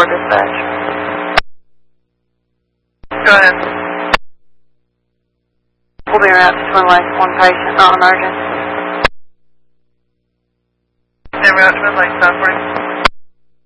4 dispatch. Go ahead. We'll be around to Twin Lakes, 1 patient, not emergent. They're out to Twin Lakes, 540.